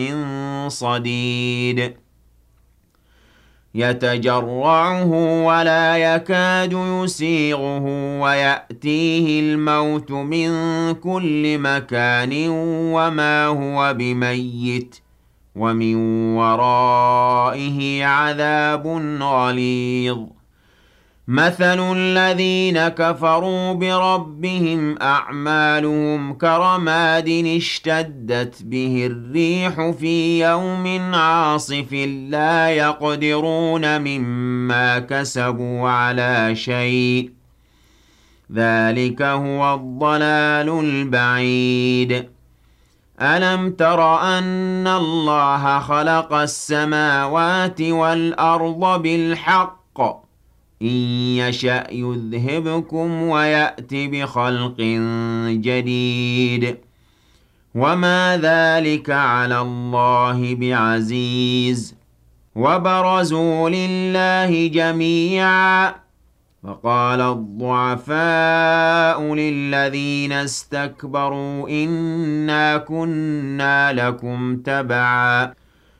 صديد يتجرعه ولا يكاد يسيغه ويأتيه الموت من كل مكان وما هو بميت ومن ورائه عذاب غليظ مثل الذين كفروا بربهم أعمالهم كرماد اشتدت به الريح في يوم عاصف لا يقدرون مما كسبوا على شيء ذلك هو الضلال البعيد ألم تر أن الله خلق السماوات والأرض بالحق إن يشأ يذهبكم ويأت بخلق جديد وما ذلك على الله بعزيز وبرزوا لله جميعا فقال الضعفاء للذين استكبروا إنا كنا لكم تبعا